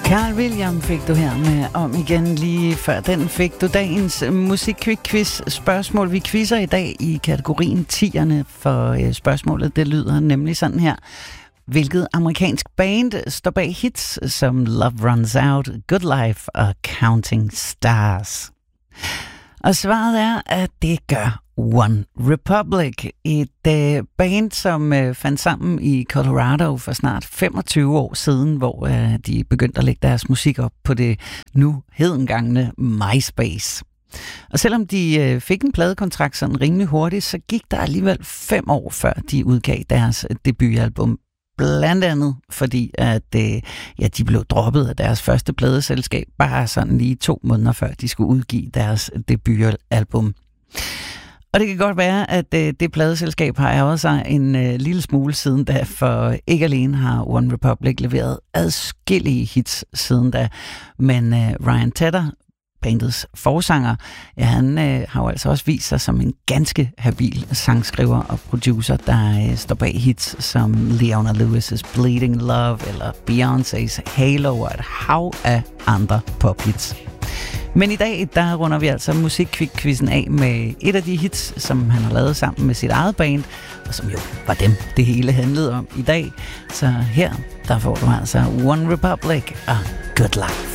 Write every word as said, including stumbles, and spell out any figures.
Carl William fik du her med om igen lige før. Den fik du dagens musikquiz spørgsmål. Vi quizzer i dag i kategorien tierne, for spørgsmålet det lyder nemlig sådan her. Hvilket amerikansk band står bag hits som Love Runs Out, Good Life og Counting Stars? Og svaret er, at det gør One Republic, et øh, band, som øh, fandt sammen i Colorado for snart femogtyve år siden, hvor øh, de begyndte at lægge deres musik op på det nu hedengangne MySpace. Og selvom de øh, fik en pladekontrakt sådan rimelig hurtigt, så gik der alligevel fem år før de udgav deres debutalbum. Blandt andet fordi, at øh, ja, de blev droppet af deres første pladeselskab bare sådan lige to måneder før de skulle udgive deres debutalbum. Og det kan godt være, at øh, det pladeselskab har ærget sig en øh, lille smule siden da, for ikke alene har One Republic leveret adskillige hits siden da, men øh, Ryan Tedder, bandets forsanger, ja, han øh, har jo altså også vist sig som en ganske habil sangskriver og producer, der øh, står bag hits som Leona Lewis' Bleeding Love eller Beyoncé's Halo og et hav af andre pophits. Men i dag, der runder vi altså musikquizzen af med et af de hits, som han har lavet sammen med sit eget band, og som jo var dem, det hele handlede om i dag. Så her, der får du altså One Republic og Good Life.